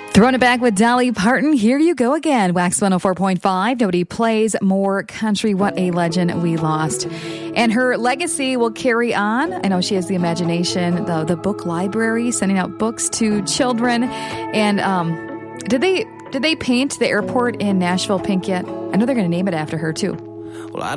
Throwing it back with Dolly Parton. Here you go again. Wax 104.5. Nobody plays more country. What a legend we lost. And her legacy will carry on. I know she has the imagination, the book library, sending out books to children. And did they paint the airport in Nashville pink yet? I know they're going to name it after her too.